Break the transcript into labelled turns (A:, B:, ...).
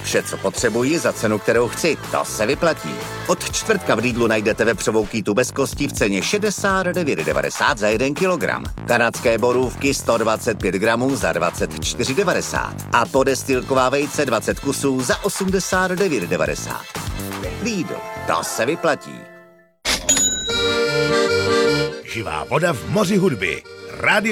A: Vše, co potřebuji za cenu, kterou chci, to se vyplatí. Od čtvrtka v Lidlu najdete vepřovou kýtu bez kostí v ceně 69,90 za 1 kilogram. Kanadské borůvky 125 gramů za 24,90 a podestýlková vejce 20 kusů za 89,90. Lidl, to se vyplatí.
B: Živá voda v moři hudby. Radio